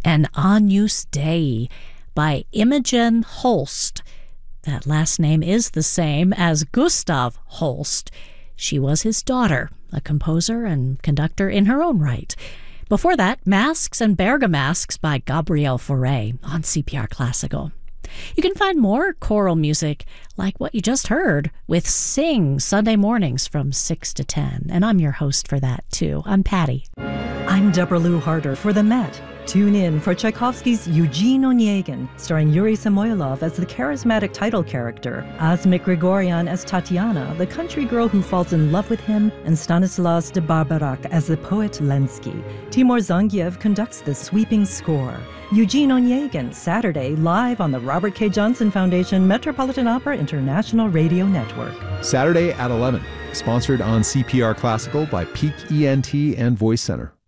and Agnus Dei by Imogen Holst. That last name is the same as Gustav Holst. She was his daughter, a composer and conductor in her own right. Before that, Masks and Bergamasks by Gabriel Fauré on CPR Classical. You can find more choral music like what you just heard with Sing Sunday mornings from 6 to 10. And I'm your host for that, too. I'm Patty. I'm Deborah Lou Harder for The Met. Tune in for Tchaikovsky's Eugene Onegin, starring Yuri Samoylov as the charismatic title character, Asmik Grigoryan as Tatiana, the country girl who falls in love with him, and Stanislas de Barbarac as the poet Lenski. Timur Zangiev conducts the sweeping score. Eugene Onegin, Saturday, live on the Robert K. Johnson Foundation Metropolitan Opera International Radio Network. Saturday at 11, sponsored on CPR Classical by Peak ENT and Voice Center.